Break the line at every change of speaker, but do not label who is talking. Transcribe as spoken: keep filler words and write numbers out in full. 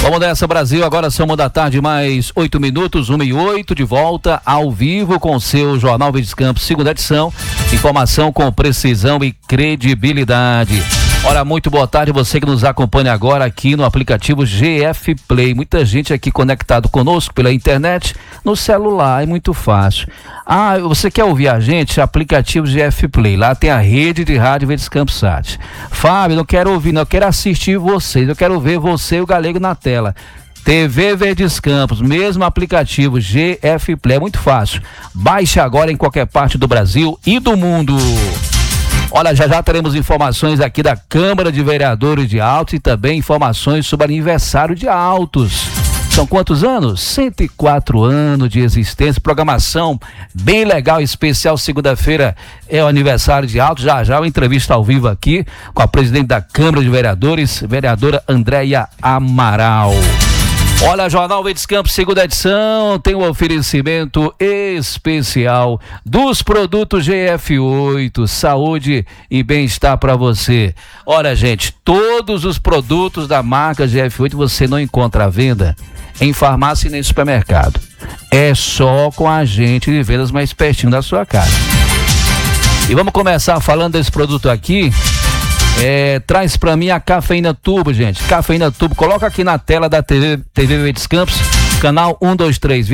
Vamos nessa, Brasil. Agora são uma da tarde, mais oito minutos, uma e oito, de volta ao vivo com o seu Jornal Verdes Campos, segunda edição. Informação com precisão e credibilidade. Olha, muito boa tarde, você que nos acompanha agora aqui no aplicativo G F Play. Muita gente aqui conectado conosco pela internet, no celular, é muito fácil. Ah, você quer ouvir a gente? Aplicativo G F Play, lá tem a rede de rádio Verdes Campos Sat. Fábio, não quero ouvir, não, eu quero assistir vocês, eu quero ver você e o Galego na tela. T V Verdes Campos, mesmo aplicativo G F Play, é muito fácil. Baixe agora em qualquer parte do Brasil e do mundo. Olha, já já teremos informações aqui da Câmara de Vereadores de Altos e também informações sobre aniversário de Altos. São quantos anos? cento e quatro anos de existência, programação bem legal, especial. Segunda-feira é o aniversário de Altos. Já já uma entrevista ao vivo aqui com a presidente da Câmara de Vereadores, vereadora Andréia Amaral. Olha, Jornal Verdes Campos, segunda edição, tem um oferecimento especial dos produtos G F oito, saúde e bem-estar para você. Olha, gente, todos os produtos da marca G F oito você não encontra à venda em farmácia e nem supermercado. É só com a gente de vendas mais pertinho da sua casa. E vamos começar falando desse produto aqui. É, traz pra mim a Cafeína Turbo, gente. Cafeína Turbo, coloca aqui na tela da T V, T V Verdes Campos, canal um, dois, três.